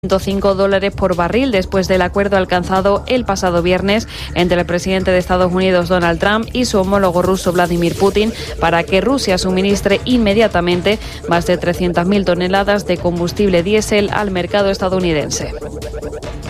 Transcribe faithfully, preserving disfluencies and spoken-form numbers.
ciento cinco dólares por barril después del acuerdo alcanzado el pasado viernes entre el presidente de Estados Unidos Donald Trump y su homólogo ruso Vladimir Putin para que Rusia suministre inmediatamente más de trescientas mil toneladas de combustible diésel al mercado estadounidense.